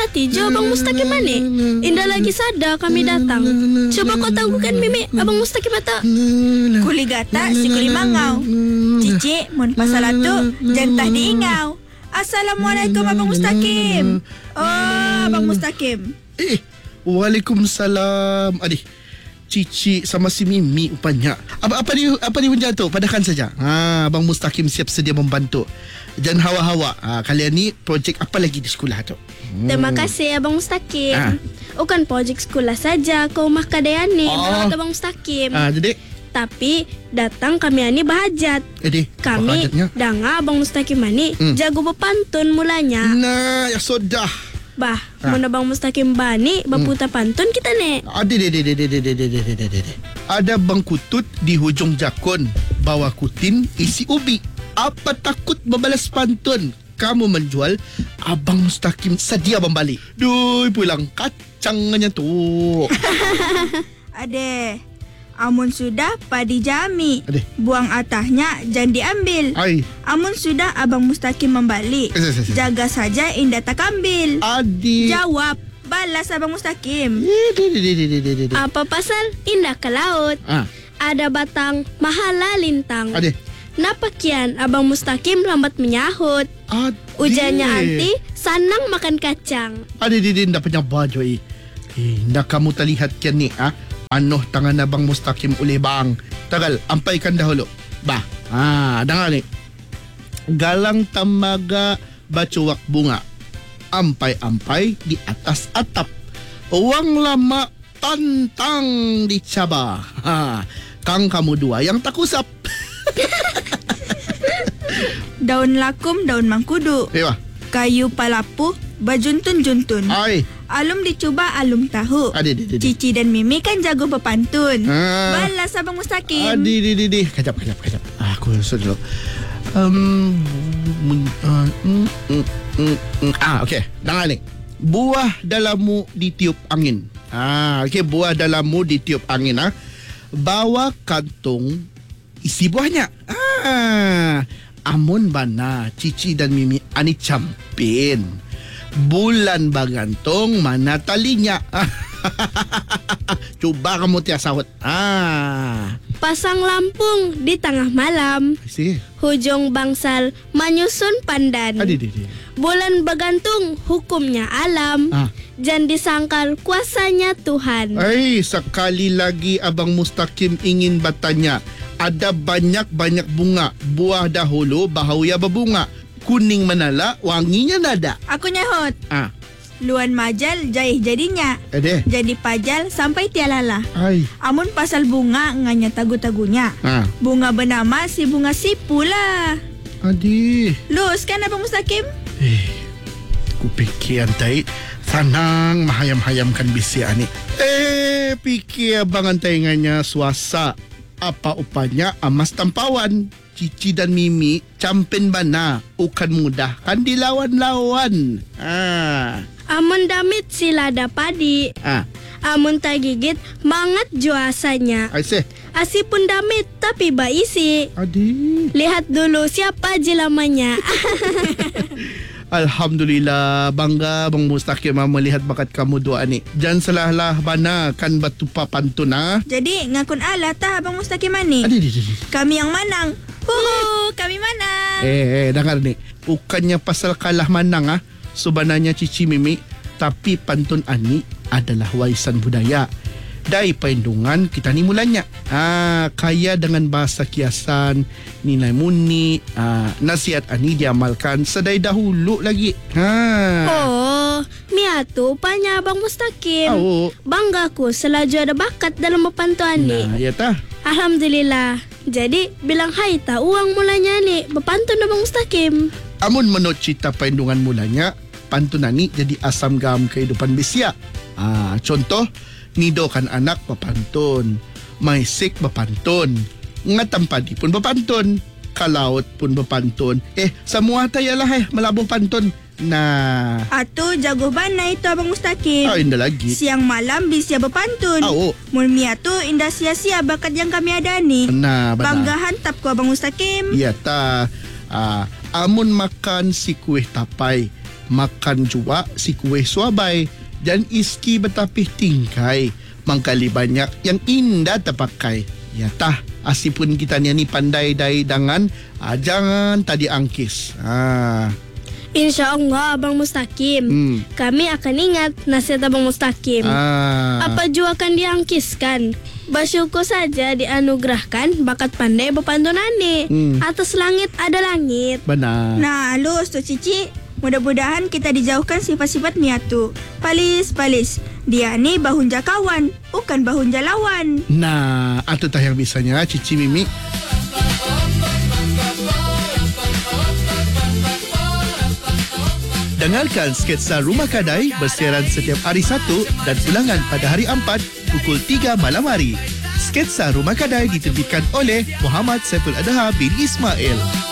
mati jo Abang Mustaqim ani. Indah lagi sadar kami datang. Coba kau tangguhkan Mimi Abang Mustaqim atau Kuli gata si kuli mangau. Cici mun pasal tu jantah diingau. Assalamualaikum Abang Mustaqim. Oh Abang Mustaqim. Waalaikumsalam. Adik, Cici sama si Mimi upanya. Apa ni menjatuh? Padahkan saja. Abang Mustaqim siap sedia membantu. Jangan hawa-hawa. Kalian ni projek apa lagi di sekolah tu? Terima kasih Abang Mustaqim. Bukan projek sekolah saja kau mah kadang ni menurut Abang Mustaqim. Jadi tapi datang kami ani bahajat. Kami danga Abang Mustaqim ani jago berpantun mulanya. Nah, ya sudah. Bah, mun Abang Mustaqim bani berputar pantun kita ni. Ada bang kutut di hujung jakun, bawa kutin isi ubi. Apa takut membalas pantun? Kamu menjual, Abang Mustaqim sedia membalik. Duh, pulang kacangnya tu. Ade, amun sudah padi jami. Buang atahnya jangan diambil. Amun sudah Abang Mustaqim membalik. Jaga saja indah tak ambil. Jawab, balas Abang Mustaqim. Apa pasal indah ke laut? Ada batang mahala lintang. Napa kian Abang Mustaqim lambat menyahut? Ujarnya anti sanang makan kacang. Ndak punya baju ndak kamu terlihat kian ni Anoh tangan Abang Mustaqim oleh bang. Tagal, ampaikan dahulu. Bah, dengar ni. Galang tamaga bacuak bunga. Ampai-ampai di atas atap. Uang lama tantang dicabar. Kang kamu dua yang tak usap. Daun lakum, daun mangkudu. Kayu palapuh, bajuntun-juntun. Alum dicuba, alum tahu. Cici dan Mimi kan jago berpantun. Balas Abang Mustaqim. Kejap. Aku sudah dulu. Okey. Dengar ni. Buah dalammu ditiup angin. Okey, buah dalammu ditiup angin. Bawa kantung isi buahnya. Amun bana Cici dan Mimi ani campin. Bulan bagantung mana talinya. Cuba kamu tiap sahut. Pasang lampung di tengah malam. Hujung bangsal menyusun pandan. Bulan bagantung hukumnya alam. Jangan disangkal kuasanya Tuhan. Sekali lagi Abang Mustaqim ingin bertanya. Ada banyak-banyak bunga. Buah dahulu bahawa ia berbunga. Kuning menala, wanginya nada. Aku nyahut. Luan majal jaih jadinya. Jadi pajal sampai tialala. Amun pasal bunga nganya tagu-tagunya. Bunga bernama si bunga sipu lah. Lus kan Abang Mustaqim? Kupikir antai sanang mahayam-hayamkan bisi ani. Pikir abang antai nganya suasa. Apa upanya amas tampawan. Cici dan Mimi campin bana. Ukan mudah kan dilawan-lawan. Amun damit sila dapadi. Amun tak gigit mangat juasanya. Asi pun damit tapi baisi. Lihat dulu siapa jilamanya. Alhamdulillah, bangga Bang Mustaqim melihat bakat kamu dua ni. Jangan salahlah bana kan batu pantun. Jadi ngakun ala tah Bang Mustaqim ni. Kami yang manang. Kami manang. Dengar ni. Bukannya pasal kalah manang sebenarnya Cici Mimi, tapi pantun ani adalah warisan budaya. Dari perlindungan kita ni mulanya. Kaya dengan bahasa kiasan, nilai murni, nasihat ani diamalkan sedai dahulu lagi. Mia tu panya Abang Mustaqim. Bangga aku selaju ada bakat dalam berpantun ni. Ya tah. Alhamdulillah. Jadi bilang hai ta uang mulanya ni berpantun Abang Mustaqim. Amun menurut cerita perlindungan mulanya, pantun ani jadi asam garam kehidupan besia. Contoh, nidokan anak berpantun, maisik berpantun, ngatam padi pun berpantun, kalaut pun berpantun. Semua tayalah melabuh pantun. Nah, atu jago bana itu Abang Mustaqim. Indah lagi. Siang malam bisa berpantun. Mun Mia tu indah sia-sia bakat yang kami ada ni. Banggahan tap ko Abang Mustaqim. Ya ta. Amun makan si kuih tapai, makan jua si kuih suabai dan iski betapih tingkai. Mangkali banyak yang indah terpakai. Ya tah, asipun kita ni pandai dai dangan, jangan tadi angkis. InsyaAllah Abang Mustaqim. Kami akan ingat nasihat Abang Mustaqim. Apa jua akan diangkiskan. Bersyukur saja dianugerahkan bakat pandai berpantun nani. Atas langit ada langit. Benar. Nah, halus tu Cici. Mudah-mudahan kita dijauhkan sifat-sifat miatu. Palis. Dia ni bahunja kawan, bukan bahunja lawan. Nah, itu tah yang bisanya Cici Mimi. Dengarkan sketsa Rumah Kadai bersiaran setiap hari Sabtu dan ulangan pada hari Ahad pukul 3 malam hari. Sketsa Rumah Kadai diterbitkan oleh Muhammad Saiful Adha bin Ismail.